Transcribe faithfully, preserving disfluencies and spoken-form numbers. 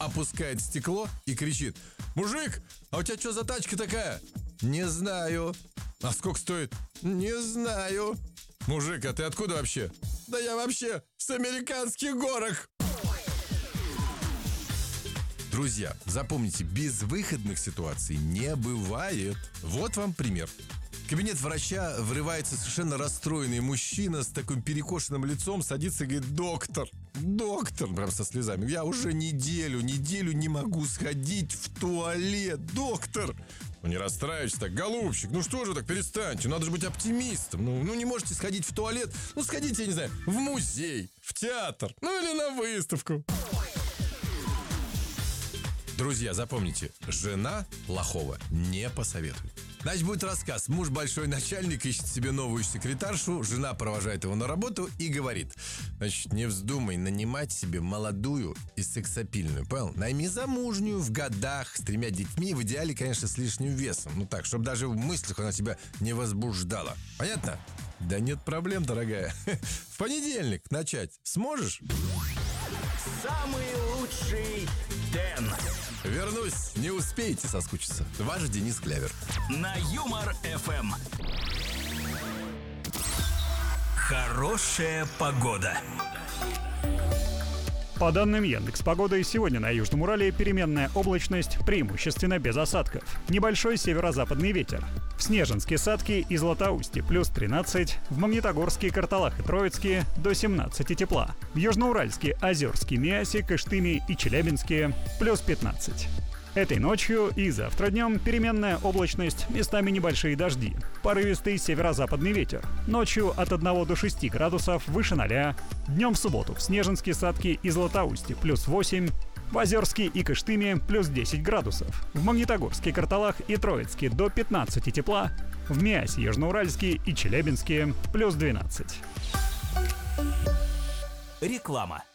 опускает стекло и кричит: «Мужик, а у тебя что за тачка такая?» «Не знаю». «А сколько стоит?» «Не знаю». «Мужик, а ты откуда вообще?» «Да я вообще с американских горок». Друзья, запомните, безвыходных ситуаций не бывает. Вот вам пример. В кабинет врача врывается совершенно расстроенный мужчина с таким перекошенным лицом, садится и говорит: «Доктор, доктор», прям со слезами, «я уже неделю, неделю не могу сходить в туалет, доктор». Ну не расстраивайтесь так, голубчик, ну что же так, перестаньте, надо же быть оптимистом. Ну, ну не можете сходить в туалет, ну сходите, я не знаю, в музей, в театр, ну или на выставку. Друзья, запомните, жена плохого не посоветует. Значит, будет рассказ. Муж большой начальник, ищет себе новую секретаршу, жена провожает его на работу и говорит: значит, не вздумай нанимать себе молодую и сексапильную, понял? Найми замужнюю, в годах, с тремя детьми, в идеале, конечно, с лишним весом. Ну так, чтобы даже в мыслях она тебя не возбуждала. Понятно? Да нет проблем, дорогая. В понедельник начать сможешь? Самый лучший Дэн. Вернусь, не успеете соскучиться. Ваш Денис Клявер. На Юмор эф эм. Хорошая погода. По данным Яндекс.Погоды, сегодня на Южном Урале переменная облачность, преимущественно без осадков. Небольшой северо-западный ветер. В Снежинске, Садке и Златоусте плюс тринадцать, в Магнитогорске, Карталах и Троицке до семнадцати тепла. В Южноуральске, Озерске, Миасе, Кыштыме и Челябинске плюс пятнадцать. Этой ночью и завтра днем переменная облачность, местами небольшие дожди. Порывистый северо-западный ветер. Ночью от одного до шести градусов выше ноля. Днем в субботу в Снежинске, Садке и Златоусте плюс восемь. В Озерске и Кыштыме плюс десять градусов. В Магнитогорске, Карталах и Троицке до пятнадцати тепла. В Миасе, Южноуральске и Челябинске плюс двенадцать. Реклама.